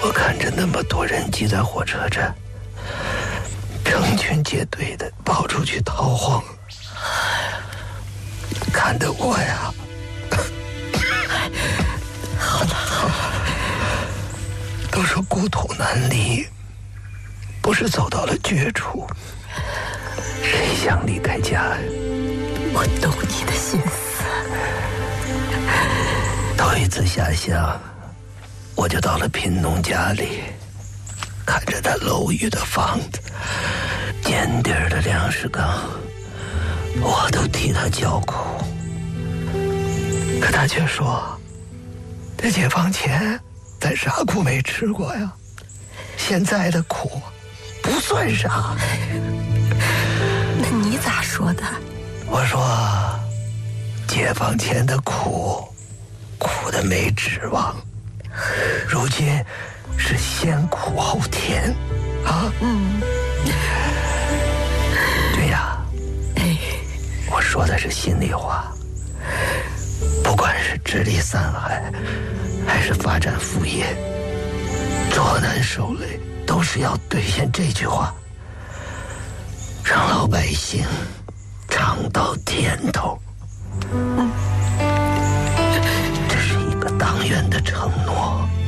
我看着那么多人挤在火车站，成群结队的跑出去逃荒，看得我呀， 好了， 都说故土难离，不是走到了绝处，谁想离开家呀？ 我懂你的心思。 头一次下乡，我就到了贫农家里，看着他楼宇的房子，尖底儿的粮食缸，我都替他叫苦。可他却说，这解放前咱啥苦没吃过呀，现在的苦不算啥。 那你咋说的？ 我说，解放前的苦，苦的没指望，如今是先苦后甜啊。对呀，我说的是心里话。不管是直隶三海，还是发展副业，捉难受累，都是要兑现这句话，让老百姓尝到甜头。这是一个党员的承诺。